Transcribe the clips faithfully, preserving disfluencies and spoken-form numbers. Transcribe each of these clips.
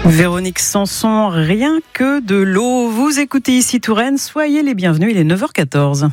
Véronique Sanson, rien que de l'eau. Vous écoutez ici Touraine, soyez les bienvenus, il est neuf heures quatorze.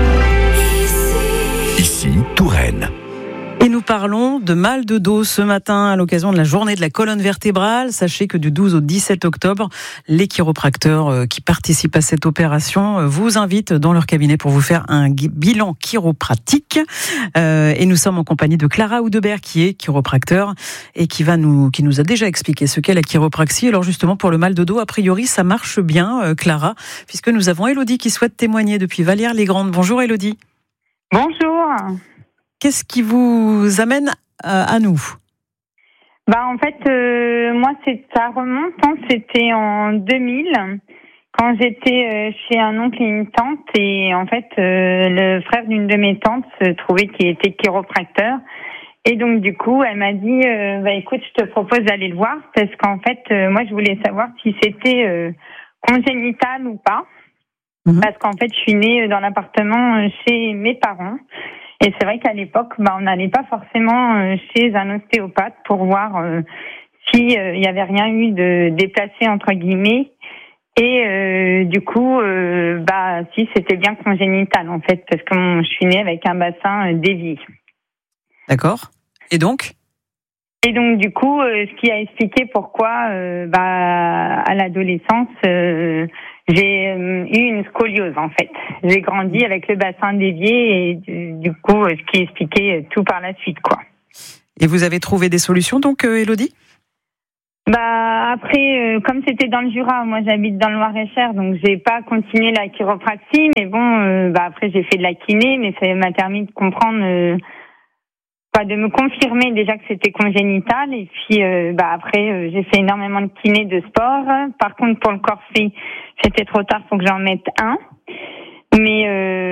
Ici Touraine. Et nous parlons de mal de dos ce matin à l'occasion de la journée de la colonne vertébrale. Sachez que du douze au dix-sept octobre, les chiropracteurs qui participent à cette opération vous invitent dans leur cabinet pour vous faire un bilan chiropratique. Euh, et nous sommes en compagnie de Clara Oudebert qui est chiropracteur et qui va nous, qui nous a déjà expliqué ce qu'est la chiropraxie. Alors justement pour le mal de dos, a priori ça marche bien, euh, Clara, puisque nous avons Élodie qui souhaite témoigner depuis Vallières-les-Grandes. Bonjour Élodie. Bonjour. Qu'est-ce qui vous amène à, à nous ? Bah en fait, euh, moi c'est ça remonte. Hein, c'était en deux mille quand j'étais euh, chez un oncle et une tante et en fait euh, le frère d'une de mes tantes se trouvait qu'il était chiropracteur et donc du coup elle m'a dit euh, bah écoute je te propose d'aller le voir parce qu'en fait euh, moi je voulais savoir si c'était euh, congénital ou pas mmh. parce qu'en fait je suis née dans l'appartement chez mes parents. Et c'est vrai qu'à l'époque, bah, on n'allait pas forcément euh, chez un ostéopathe pour voir euh, si euh, y avait rien eu de déplacé entre guillemets. Et euh, du coup, euh, bah si c'était bien congénital en fait, parce que mon, je suis née avec un bassin euh, dévié. D'accord. Et donc ? Et donc du coup, euh, ce qui a expliqué pourquoi, euh, bah à l'adolescence. Euh, J'ai euh, eu une scoliose en fait. J'ai grandi avec le bassin dévié et du, du coup, ce qui expliquait tout par la suite, quoi. Et vous avez trouvé des solutions donc, euh, Élodie ? Bah après, euh, comme c'était dans le Jura, moi j'habite dans le Loir-et-Cher, donc j'ai pas continué la chiropraxie, mais bon, euh, bah après j'ai fait de la kiné, mais ça m'a permis de comprendre, euh, bah, de me confirmer déjà que c'était congénital, et puis euh, bah après euh, j'ai fait énormément de kiné, de sport. Par contre pour le corset, c'était trop tard, faut que j'en mette un. Mais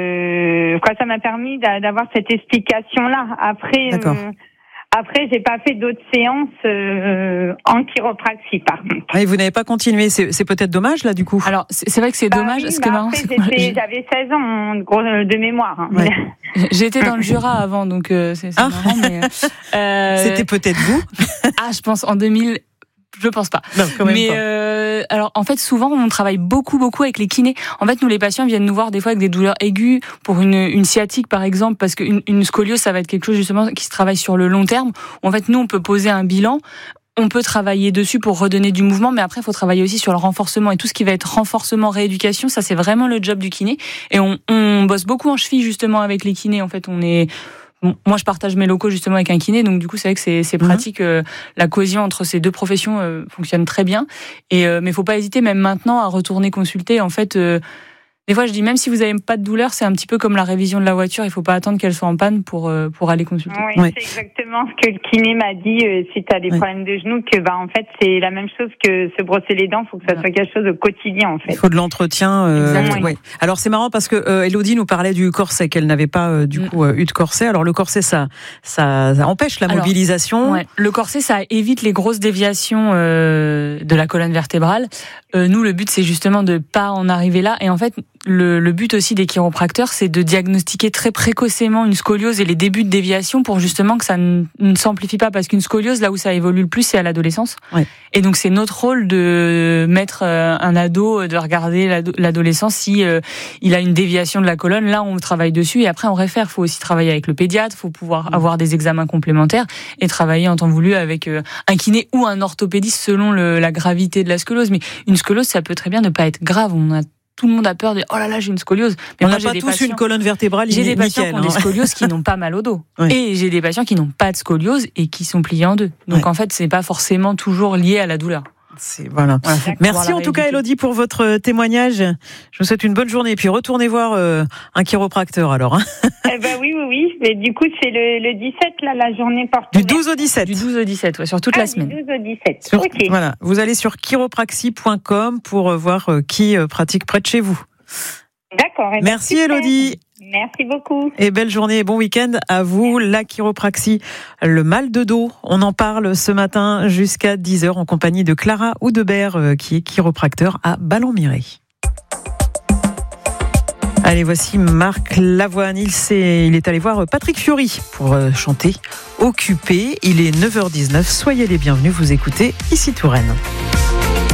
euh, quoi, ça m'a permis d'avoir cette explication-là. Après, euh, après, j'ai pas fait d'autres séances euh, en chiropraxie, par contre. Ah, et vous n'avez pas continué, c'est, c'est peut-être dommage là, du coup. Alors, c'est, c'est vrai que c'est bah dommage. Oui, Ce bah qui est marrant, après, c'est que j'ai... j'avais seize ans de, gros, de mémoire. Hein. Ouais. J'étais dans le Jura avant, donc euh, c'est, c'est ah. marrant. Mais, euh, c'était peut-être vous. Ah, je pense en deux mille. Je pense pas. Non, quand même mais pas. Euh, alors en fait souvent on travaille beaucoup beaucoup avec les kinés. En fait nous les patients viennent nous voir des fois avec des douleurs aiguës pour une, une sciatique par exemple, parce qu'une une scoliose ça va être quelque chose justement qui se travaille sur le long terme. En fait nous on peut poser un bilan. On peut travailler dessus pour redonner du mouvement, mais après il faut travailler aussi sur le renforcement et tout ce qui va être renforcement, rééducation, ça c'est vraiment le job du kiné. Et on, on bosse beaucoup en cheville justement avec les kinés. En fait on est Moi, je partage mes locaux justement avec un kiné, donc du coup, c'est vrai que c'est, c'est pratique. Mmh. Euh, la cohésion entre ces deux professions euh, fonctionne très bien. Et euh, mais faut pas hésiter, même maintenant, à retourner consulter. En fait, euh, des fois, je dis même si vous n'avez pas de douleur, c'est un petit peu comme la révision de la voiture. Il faut pas attendre qu'elle soit en panne pour euh, pour aller consulter. Oui, ouais. C'est exactement ce que le kiné m'a dit. Euh, si tu as des ouais. problèmes de genoux, que bah en fait, c'est la même chose que se brosser les dents. Il faut que ça soit quelque chose de quotidien en fait. Il faut de l'entretien. Euh, ouais. Alors c'est marrant parce que euh, Élodie nous parlait du corset, qu'elle n'avait pas euh, du coup euh, eu de corset. Alors le corset, ça ça, ça empêche la Alors, mobilisation. Ouais. Le corset, ça évite les grosses déviations euh, de la colonne vertébrale. Euh, nous, le but, c'est justement de pas en arriver là. Et en fait, le, le but aussi des chiropracteurs, c'est de diagnostiquer très précocement une scoliose et les débuts de déviation pour justement que ça ne, ne s'amplifie pas. Parce qu'une scoliose, là où ça évolue le plus, c'est à l'adolescence. Ouais. Et donc, c'est notre rôle de mettre un ado, de regarder l'ado, l'adolescence si euh, il a une déviation de la colonne. Là, on travaille dessus et après, on réfère. Il faut aussi travailler avec le pédiatre, il faut pouvoir mmh. avoir des examens complémentaires et travailler en temps voulu avec euh, un kiné ou un orthopédiste selon le, la gravité de la scoliose. Mais une scoliose, ça peut très bien ne pas être grave. On a Tout le monde a peur de oh là là j'ai une scoliose. Mais on n'a pas tous patients, une colonne vertébrale. J'ai des patients nickel, qui ont hein. des scolioses qui n'ont pas mal au dos ouais. et j'ai des patients qui n'ont pas de scoliose et qui sont pliés en deux. Donc ouais. en fait c'est pas forcément toujours lié à la douleur. C'est, voilà. voilà. Merci en tout cas Élodie pour votre témoignage. Je vous souhaite une bonne journée et puis retournez voir euh, un chiropracteur alors. Hein. Eh ben oui oui oui. Mais du coup c'est le, le dix-sept là la journée porte du douze au dix-sept. Du douze au dix-sept ouais, sur toute ah, la semaine. Du douze au dix-sept. Sur, ok. Voilà. Vous allez sur chiropraxie point com pour voir euh, qui euh, pratique près de chez vous. D'accord. Eh ben, merci super. Élodie. Merci beaucoup. Et belle journée et bon week-end à vous. La chiropraxie, le mal de dos. On en parle ce matin jusqu'à dix heures en compagnie de Clara Oudebert, qui est chiropracteur à Ballon-Miré. Allez, voici Marc Lavoine. Il, s'est, il est allé voir Patrick Fiori pour chanter Occupé. Il est neuf heures dix-neuf. Soyez les bienvenus. Vous écoutez ici Touraine.